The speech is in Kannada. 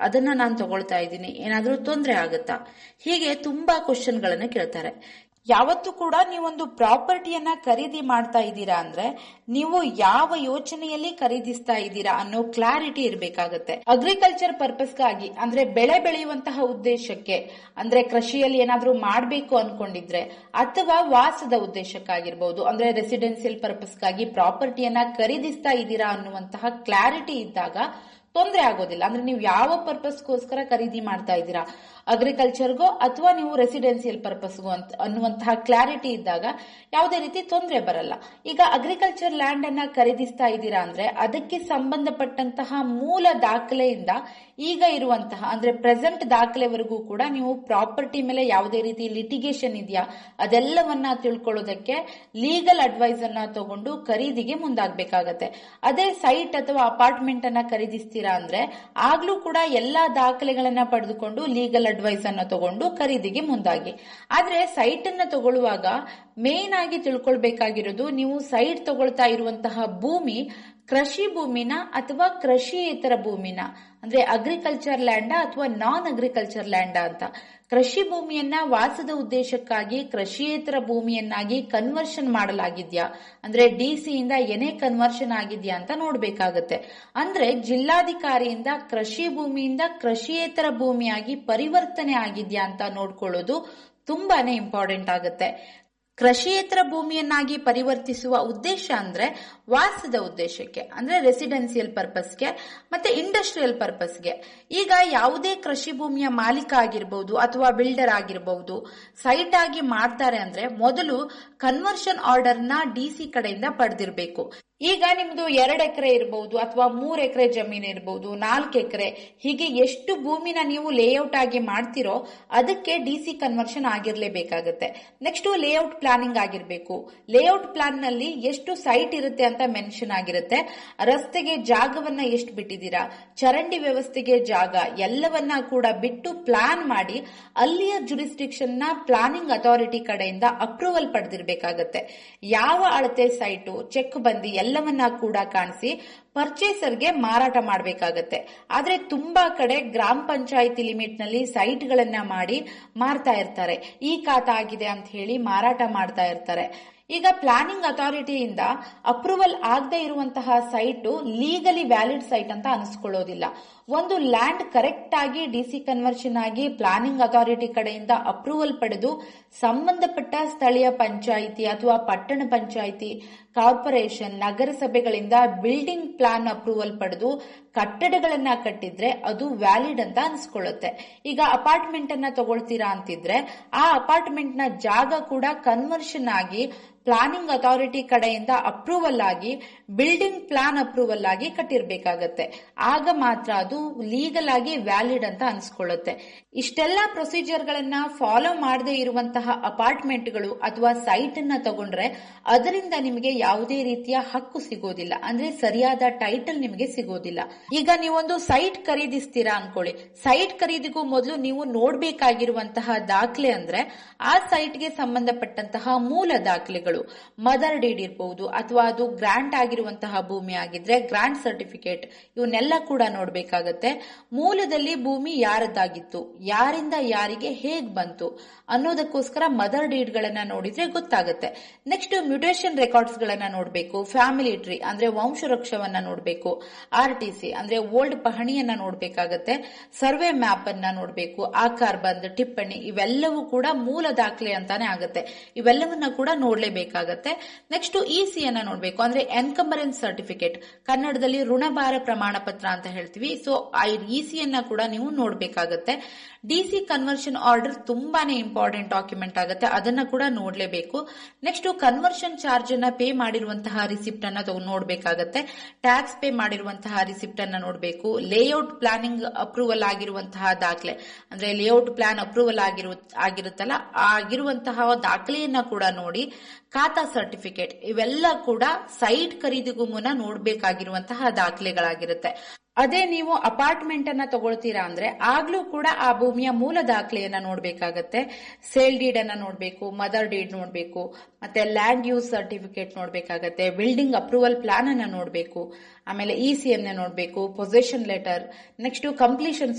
ಅದನ್ನ ನಾನು ತಗೊಳ್ತಾ ಇದ್ದೀನಿ, ಏನಾದ್ರೂ ತೊಂದರೆ ಆಗುತ್ತಾ? ಹೀಗೆ ತುಂಬಾ ಕ್ವಶನ್ ಗಳನ್ನ ಕೇಳ್ತಾರೆ. ಯಾವತ್ತೂ ಕೂಡ ನೀವೊಂದು ಪ್ರಾಪರ್ಟಿಯನ್ನ ಖರೀದಿ ಮಾಡ್ತಾ ಇದ್ದೀರಾ ಅಂದ್ರೆ ನೀವು ಯಾವ ಯೋಚನೆಯಲ್ಲಿ ಖರೀದಿಸ್ತಾ ಇದ್ದೀರಾ ಅನ್ನೋ ಕ್ಲಾರಿಟಿ ಇರಬೇಕಾಗತ್ತೆ. ಅಗ್ರಿಕಲ್ಚರ್ ಪರ್ಪಸ್ಗಾಗಿ ಅಂದ್ರೆ ಬೆಳೆ ಬೆಳೆಯುವಂತಹ ಉದ್ದೇಶಕ್ಕೆ, ಅಂದ್ರೆ ಕೃಷಿಯಲ್ಲಿ ಏನಾದ್ರೂ ಮಾಡ್ಬೇಕು ಅನ್ಕೊಂಡಿದ್ರೆ, ಅಥವಾ ವಾಸದ ಉದ್ದೇಶಕ್ಕಾಗಿರ್ಬಹುದು, ಅಂದ್ರೆ ರೆಸಿಡೆನ್ಸಿಯಲ್ ಪರ್ಪಸ್ಗಾಗಿ ಪ್ರಾಪರ್ಟಿಯನ್ನ ಖರೀದಿಸ್ತಾ ಇದ್ದೀರಾ ಅನ್ನುವಂತಹ ಕ್ಲಾರಿಟಿ ಇದ್ದಾಗ ತೊಂದರೆ ಆಗೋದಿಲ್ಲ. ಅಂದ್ರೆ ನೀವು ಯಾವ ಪರ್ಪಸ್ಗೋಸ್ಕರ ಖರೀದಿ ಮಾಡ್ತಾ ಇದ್ದೀರಾ, ಅಗ್ರಿಕಲ್ಚರ್ಗೋ ಅಥವಾ ನೀವು ರೆಸಿಡೆನ್ಸಿಯಲ್ ಪರ್ಪಸ್ಗೋ ಅನ್ನುವಂತಹ ಕ್ಲಾರಿಟಿ ಇದ್ದಾಗ ಯಾವುದೇ ರೀತಿ ತೊಂದರೆ ಬರಲ್ಲ. ಈಗ ಅಗ್ರಿಕಲ್ಚರ್ ಲ್ಯಾಂಡ್ ಅನ್ನ ಖರೀದಿಸ್ತಾ ಇದ್ದೀರಾ ಅಂದ್ರೆ ಅದಕ್ಕೆ ಸಂಬಂಧಪಟ್ಟಂತಹ ಮೂಲ ದಾಖಲೆಯಿಂದ ಈಗ ಇರುವಂತಹ ಅಂದ್ರೆ ಪ್ರೆಸೆಂಟ್ ದಾಖಲೆವರೆಗೂ ಕೂಡ ನೀವು ಪ್ರಾಪರ್ಟಿ ಮೇಲೆ ಯಾವುದೇ ರೀತಿ ಲಿಟಿಗೇಷನ್ ಇದೆಯಾ ಅದೆಲ್ಲವನ್ನ ತಿಳ್ಕೊಳ್ಳೋದಕ್ಕೆ ಲೀಗಲ್ ಅಡ್ವೈಸ್ ಅನ್ನ ತಗೊಂಡು ಖರೀದಿಗೆ ಮುಂದಾಗಬೇಕಾಗತ್ತೆ. ಅದೇ ಸೈಟ್ ಅಥವಾ ಅಪಾರ್ಟ್ಮೆಂಟ್ ಅನ್ನ ಖರೀದಿಸ್ತೀರಾ ಅಂದ್ರೆ ಆಗ್ಲೂ ಕೂಡ ಎಲ್ಲಾ ದಾಖಲೆಗಳನ್ನ ಪಡೆದುಕೊಂಡು ಲೀಗಲ್ ಅಡ್ವೈಸ್ ಅನ್ನ ತಗೊಂಡು ಖರೀದಿಗೆ ಮುಂದಾಗಿ. ಆದ್ರೆ ಸೈಟ್ ಅನ್ನ ತಗೊಳ್ಳುವಾಗ ಮೇನ್ ಆಗಿ ತಿಳ್ಕೊಳ್ಬೇಕಾಗಿರೋದು, ನೀವು ಸೈಟ್ ತಗೊಳ್ತಾ ಇರುವಂತಹ ಭೂಮಿ ಕೃಷಿ ಭೂಮಿನ ಅಥವಾ ಕೃಷಿಯೇತರ ಭೂಮಿನ, ಅಂದ್ರೆ ಅಗ್ರಿಕಲ್ಚರ್ ಲ್ಯಾಂಡ ಅಥವಾ ನಾನ್ ಅಗ್ರಿಕಲ್ಚರ್ ಲ್ಯಾಂಡ ಅಂತ. ಕೃಷಿ ಭೂಮಿಯನ್ನ ವಾಸದ ಉದ್ದೇಶಕ್ಕಾಗಿ ಕೃಷಿಯೇತರ ಭೂಮಿಯನ್ನಾಗಿ ಕನ್ವರ್ಷನ್ ಮಾಡಲಾಗಿದ್ಯಾ, ಅಂದ್ರೆ ಡಿಸಿ ಇಂದ ಏನೇ ಕನ್ವರ್ಷನ್ ಆಗಿದ್ಯಾ ಅಂತ ನೋಡ್ಬೇಕಾಗತ್ತೆ. ಅಂದ್ರೆ ಜಿಲ್ಲಾಧಿಕಾರಿಯಿಂದ ಕೃಷಿ ಭೂಮಿಯಿಂದ ಕೃಷಿಯೇತರ ಭೂಮಿಯಾಗಿ ಪರಿವರ್ತನೆ ಆಗಿದ್ಯಾ ಅಂತ ನೋಡ್ಕೊಳ್ಳೋದು ತುಂಬಾನೇ ಇಂಪಾರ್ಟೆಂಟ್ ಆಗುತ್ತೆ. ಕೃಷಿಯೇತರ ಭೂಮಿಯನ್ನಾಗಿ ಪರಿವರ್ತಿಸುವ ಉದ್ದೇಶ ಅಂದ್ರೆ ವಾಸದ ಉದ್ದೇಶಕ್ಕೆ, ಅಂದ್ರೆ ರೆಸಿಡೆನ್ಸಿಯಲ್ ಪರ್ಪಸ್ಗೆ ಮತ್ತೆ ಇಂಡಸ್ಟ್ರಿಯಲ್ ಪರ್ಪಸ್ಗೆ. ಈಗ ಯಾವುದೇ ಕೃಷಿ ಭೂಮಿಯ ಮಾಲೀಕ ಆಗಿರಬಹುದು ಅಥವಾ ಬಿಲ್ಡರ್ ಆಗಿರಬಹುದು ಸೈಟ್ ಆಗಿ ಮಾಡ್ತಾರೆ ಅಂದ್ರೆ ಮೊದಲು ಕನ್ವರ್ಷನ್ ಆರ್ಡರ್ ನ ಡಿಸಿ ಕಡೆಯಿಂದ ಪಡೆದಿರಬೇಕು. ಈಗ ನಿಮ್ದು 2 ಎಕರೆ ಇರಬಹುದು ಅಥವಾ 3 ಎಕರೆ ಜಮೀನು ಇರಬಹುದು, 4 ಎಕರೆ, ಹೀಗೆ ಎಷ್ಟು ಭೂಮಿನ ನೀವು ಲೇಔಟ್ ಆಗಿ ಮಾಡ್ತಿರೋ ಅದಕ್ಕೆ DC conversion ಆಗಿರ್ಲೇಬೇಕಾಗತ್ತೆ. Next layout planning ಆಗಿರ್ಬೇಕು. ಲೇಔಟ್ ಪ್ಲಾನ್ ನಲ್ಲಿ ಎಷ್ಟು ಸೈಟ್ ಇರುತ್ತೆ ಅಂತ ಮೆನ್ಷನ್ ಆಗಿರುತ್ತೆ. ರಸ್ತೆಗೆ ಜಾಗವನ್ನ ಎಷ್ಟು ಬಿಟ್ಟಿದ್ದೀರಾ, ಚರಂಡಿ ವ್ಯವಸ್ಥೆಗೆ ಜಾಗ, ಎಲ್ಲವನ್ನ ಕೂಡ ಬಿಟ್ಟು ಪ್ಲಾನ್ ಮಾಡಿ ಅಲ್ಲಿಯ ಜುರಿಸ್ಡಿಕ್ಷನ್ ನ ಪ್ಲಾನಿಂಗ್ ಅಥಾರಿಟಿ ಕಡೆಯಿಂದ ಅಪ್ರೂವಲ್ ಪಡೆದಿರಬೇಕಾಗತ್ತೆ. ಯಾವ ಅಳತೆ ಸೈಟು, ಚೆಕ್ ಬಂದಿ ಎಲ್ಲವನ್ನ ಕೂಡ ಕಾಣಿಸಿ ಪರ್ಚೇಸರ್ಗೆ ಮಾರಾಟ ಮಾಡಬೇಕಾಗತ್ತೆ. ಆದ್ರೆ ತುಂಬಾ ಕಡೆ ಗ್ರಾಮ ಪಂಚಾಯಿತಿ ಲಿಮಿಟ್ ನಲ್ಲಿ ಸೈಟ್ ಗಳನ್ನ ಮಾಡಿ ಮಾರ್ತಾ ಇರ್ತಾರೆ. ಈ ಖಾತಾ ಆಗಿದೆ ಅಂತ ಹೇಳಿ ಮಾರಾಟ ಮಾಡ್ತಾ ಇರ್ತಾರೆ. ಈಗ ಪ್ಲಾನಿಂಗ್ ಅಥಾರಿಟಿಯಿಂದ ಅಪ್ರೂವಲ್ ಆಗದೆ ಇರುವಂತಹ ಸೈಟ್ ಲೀಗಲಿ ವ್ಯಾಲಿಡ್ ಸೈಟ್ ಅಂತ ಅನಿಸ್ಕೊಳ್ಳೋದಿಲ್ಲ. ಒಂದು ಲ್ಯಾಂಡ್ ಕರೆಕ್ಟ್ ಆಗಿ ಡಿಸಿ ಕನ್ವರ್ಷನ್ ಆಗಿ ಪ್ಲಾನಿಂಗ್ ಅಥಾರಿಟಿ ಕಡೆಯಿಂದ ಅಪ್ರೂವಲ್ ಪಡೆದು ಸಂಬಂಧಪಟ್ಟ ಸ್ಥಳೀಯ ಪಂಚಾಯಿತಿ ಅಥವಾ ಪಟ್ಟಣ panchayat, corporation, ನಗರಸಭೆಗಳಿಂದ building plan approval ಪಡೆದು ಕಟ್ಟಡಗಳನ್ನ ಕಟ್ಟಿದ್ರೆ ಅದು ವ್ಯಾಲಿಡ್ ಅಂತ ಅನ್ಸ್ಕೊಳ್ಳುತ್ತೆ. ಈಗ ಅಪಾರ್ಟ್ಮೆಂಟ್ ಅನ್ನ ತಗೊಳ್ತೀರಾ ಅಂತಿದ್ರೆ ಆ ಅಪಾರ್ಟ್ಮೆಂಟ್ ನ ಜಾಗ ಕೂಡ ಕನ್ವರ್ಷನ್ ಆಗಿ ಪ್ಲಾನಿಂಗ್ ಅಥಾರಿಟಿ ಕಡೆಯಿಂದ ಅಪ್ರೂವಲ್ ಆಗಿ ಬಿಲ್ಡಿಂಗ್ ಪ್ಲಾನ್ ಅಪ್ರೂವಲ್ ಆಗಿ ಕಟ್ಟಿರ್ಬೇಕಾಗತ್ತೆ. ಆಗ ಮಾತ್ರ ಅದು ಲೀಗಲ್ ಆಗಿ ವ್ಯಾಲಿಡ್ ಅಂತ ಅನ್ಸ್ಕೊಳ್ಳುತ್ತೆ. ಇಷ್ಟೆಲ್ಲಾ ಪ್ರೊಸೀಜರ್ ಗಳನ್ನ ಫಾಲೋ ಮಾಡದೇ ಇರುವಂತಹ ಅಪಾರ್ಟ್ಮೆಂಟ್ಗಳು ಅಥವಾ ಸೈಟ್ ಅನ್ನ ತಗೊಂಡ್ರೆ ಅದರಿಂದ ನಿಮಗೆ ಯಾವುದೇ ರೀತಿಯ ಹಕ್ಕು ಸಿಗೋದಿಲ್ಲ, ಅಂದ್ರೆ ಸರಿಯಾದ ಟೈಟಲ್ ನಿಮಗೆ ಸಿಗೋದಿಲ್ಲ. ಈಗ ನೀವೊಂದು ಸೈಟ್ ಖರೀದಿಸ್ತೀರಾ ಅನ್ಕೊಳ್ಳಿ. ಸೈಟ್ ಖರೀದಿಗೂ ಮೊದಲು ನೀವು ನೋಡ್ಬೇಕಾಗಿರುವಂತಹ ದಾಖಲೆ ಅಂದ್ರೆ ಆ ಸೈಟ್ಗೆ ಸಂಬಂಧಪಟ್ಟಂತಹ ಮೂಲ ದಾಖಲೆಗಳು. ಮದರ್ ಡೀಡ್ ಇರಬಹುದು ಅಥವಾ ಅದು ಗ್ರಾಂಟ್ ಆಗಿರುವಂತಹ ಭೂಮಿ ಆಗಿದ್ರೆ ಗ್ರಾಂಟ್ ಸರ್ಟಿಫಿಕೇಟ್, ಇವನ್ನೆಲ್ಲ ಕೂಡ ನೋಡ್ಬೇಕಾಗತ್ತೆ. ಮೂಲದಲ್ಲಿ ಭೂಮಿ ಯಾರದ್ದಾಗಿತ್ತು, ಯಾರಿಂದ ಯಾರಿಗೆ ಹೇಗ್ ಬಂತು ಅನ್ನೋದಕ್ಕೋಸ್ಕರ ಮದರ್ ಡೀಡ್ ಗಳನ್ನ ನೋಡಿದ್ರೆ ಗೊತ್ತಾಗುತ್ತೆ. ನೆಕ್ಸ್ಟ್ ಮ್ಯೂಟೇಷನ್ ರೆಕಾರ್ಡ್ಸ್ ಗಳನ್ನ ನೋಡ್ಬೇಕು. ಫ್ಯಾಮಿಲಿ ಟ್ರೀ ಅಂದ್ರೆ ವಂಶವೃಕ್ಷವನ್ನ ನೋಡ್ಬೇಕು. RTC ಅಂದ್ರೆ ಓಲ್ಡ್ ಪಹಣಿಯನ್ನ ನೋಡ್ಬೇಕಾಗತ್ತೆ. ಸರ್ವೆ ಮ್ಯಾಪ್ ಅನ್ನ ನೋಡ್ಬೇಕು. ಆಕಾರ್ ಬಂದ್, ಟಿಪ್ಪಣಿ, ಇವೆಲ್ಲವೂ ಕೂಡ ಮೂಲ ದಾಖಲೆ ಅಂತಾನೆ ಆಗುತ್ತೆ. ಇವೆಲ್ಲವನ್ನ ಕೂಡ ನೋಡ್ಲೇಬೇಕಾಗತ್ತೆ. ನೆಕ್ಸ್ಟ್ EC ಅನ್ನ ನೋಡ್ಬೇಕು, ಅಂದ್ರೆ ಎನ್ಕಂಬರೆನ್ಸ್ ಸರ್ಟಿಫಿಕೇಟ್, ಕನ್ನಡದಲ್ಲಿ ಋಣಭಾರ ಪ್ರಮಾಣ ಪತ್ರ ಅಂತ ಹೇಳ್ತೀವಿ. ಸೊ EC ಅನ್ನ ಕೂಡ ನೀವು ನೋಡ್ಬೇಕಾಗತ್ತೆ. DC ಕನ್ವರ್ಷನ್ ಆರ್ಡರ್ ತುಂಬಾನೇ ಇಂಪಾರ್ಟೆಂಟ್ ಡಾಕ್ಯುಮೆಂಟ್ ಆಗುತ್ತೆ, ಅದನ್ನ ಕೂಡ ನೋಡ್ಲೇಬೇಕು. ನೆಕ್ಸ್ಟ್ ಕನ್ವರ್ಷನ್ ಚಾರ್ಜ್ ಅನ್ನ ಪೇ ಮಾಡಿರುವಂತಹ ರಿಸಿಪ್ಟ್ ಅನ್ನ ನೋಡ್ಬೇಕಾಗತ್ತೆ. ಟ್ಯಾಕ್ಸ್ ಪೇ ಮಾಡಿರುವಂತಹ ರಿಸಿಪ್ಟ್ ಅನ್ನ ನೋಡ್ಬೇಕು. ಲೇಔಟ್ ಪ್ಲಾನಿಂಗ್ ಅಪ್ರೂವಲ್ ಆಗಿರುವಂತಹ ದಾಖಲೆ, ಅಂದ್ರೆ ಲೇಔಟ್ ಪ್ಲಾನ್ ಅಪ್ರೂವಲ್ ಆಗಿರುತ್ತಲ್ಲ ಆಗಿರುವಂತಹ ದಾಖಲೆಯನ್ನ ಕೂಡ ನೋಡಿ. ಖಾತಾ ಸರ್ಟಿಫಿಕೇಟ್, ಇವೆಲ್ಲ ಕೂಡ ಸೈಟ್ ಖರೀದಿಗೂ ಮುನ್ನ ನೋಡ್ಬೇಕಾಗಿರುವಂತಹ ದಾಖಲೆಗಳಾಗಿರುತ್ತೆ. ಅದೇ ನೀವು ಅಪಾರ್ಟ್ಮೆಂಟ್ ಅನ್ನ ತಗೊಳ್ತೀರಾ ಅಂದ್ರೆ ಆಗ್ಲೂ ಕೂಡ ಆ ಭೂಮಿಯ ಮೂಲ ದಾಖಲೆಯನ್ನ ನೋಡ್ಬೇಕಾಗತ್ತೆ. ಸೇಲ್ ಡೀಡ್ ಅನ್ನ ನೋಡ್ಬೇಕು, ಮದರ್ ಡೀಡ್ ನೋಡ್ಬೇಕು, ಮತ್ತೆ land use certificate ನೋಡ್ಬೇಕಾಗತ್ತೆ. Building approval plan ಅನ್ನ ನೋಡ್ಬೇಕು. ಆಮೇಲೆ EC ಅನ್ನ ನೋಡ್ಬೇಕು, ಪೊಸೆಷನ್ ಲೆಟರ್, ನೆಕ್ಸ್ಟ್ ಕಂಪ್ಲೀಷನ್